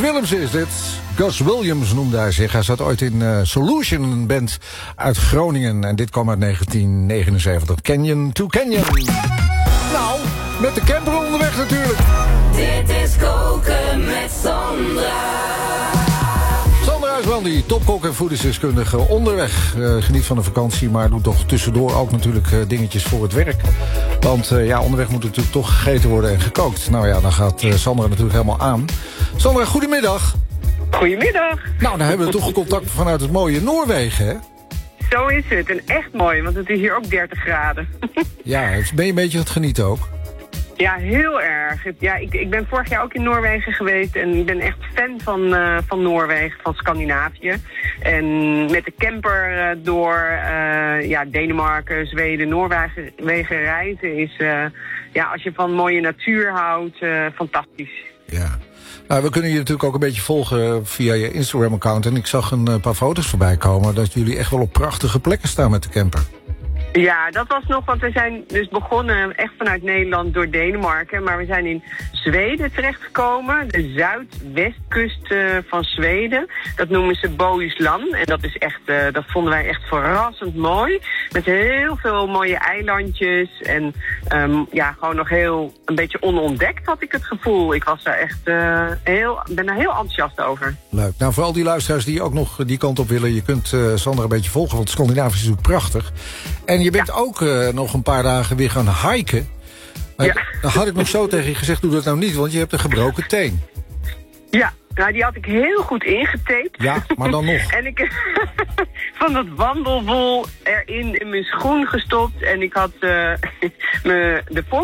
Willems is dit. Gus Williams noemde hij zich. Hij zat ooit in Solution, een band uit Groningen. En dit kwam uit 1979. Canyon to Canyon. Nou, met de camper onderweg natuurlijk. Dit is Koken met Sandra. Sandra Huisman, topkok en voedingsdeskundige onderweg. Geniet van de vakantie, maar doet toch tussendoor ook natuurlijk dingetjes voor het werk. Want onderweg moet natuurlijk toch gegeten worden en gekookt. Nou ja, dan gaat Sandra natuurlijk helemaal aan. Sandra, goedemiddag. Goedemiddag. Nou, dan hebben we toch contact vanuit het mooie Noorwegen, hè? Zo is het. En echt mooi, want het is hier ook 30 graden. Ja, ben je een beetje aan het genieten ook? Ja, heel erg. Ja, ik ben vorig jaar ook in Noorwegen geweest en ik ben echt fan van Noorwegen, van Scandinavië. En met de camper door Denemarken, Zweden, Noorwegen reizen is, als je van mooie natuur houdt, fantastisch. Ja. Nou, we kunnen je natuurlijk ook een beetje volgen via je Instagram-account. En ik zag een paar foto's voorbij komen dat jullie echt wel op prachtige plekken staan met de camper. Ja, dat was nog, want we zijn dus begonnen echt vanuit Nederland door Denemarken. Maar we zijn in Zweden terechtgekomen, de zuidwestkust van Zweden. Dat noemen ze Bohuslän. En dat is echt, dat vonden wij echt verrassend mooi. Met heel veel mooie eilandjes en gewoon nog een beetje onontdekt had ik het gevoel. Ik was daar echt ben daar heel enthousiast over. Leuk. Nou, voor al die luisteraars die ook nog die kant op willen, je kunt Sandra een beetje volgen, want Scandinavië is natuurlijk prachtig. En je bent ook nog een paar dagen weer gaan hiken. Maar dan had ik nog zo tegen je gezegd, doe dat nou niet, want je hebt een gebroken teen. Ja. Nou, die had ik heel goed ingetaped. Ja, maar dan nog. En ik van dat wandelwol erin in mijn schoen gestopt. En ik had de